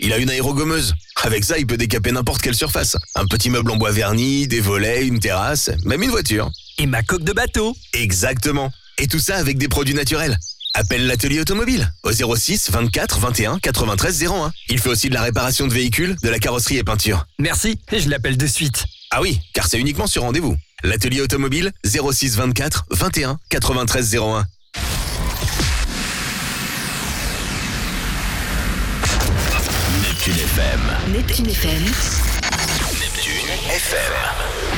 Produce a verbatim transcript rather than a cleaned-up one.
Il a une aérogommeuse. Avec ça, il peut décaper n'importe quelle surface. Un petit meuble en bois verni, des volets, une terrasse, même une voiture. Et ma coque de bateau. Exactement. Et tout ça avec des produits naturels. Appelle l'atelier automobile au zéro six vingt-quatre vingt et un quatre-vingt-treize zéro un. Il fait aussi de la réparation de véhicules, de la carrosserie et peinture. Merci, je l'appelle de suite. Ah oui, car c'est uniquement sur rendez-vous. L'atelier automobile zéro six vingt-quatre vingt et un quatre-vingt-treize zéro un. Neptune F M. Neptune F M. Neptune F M.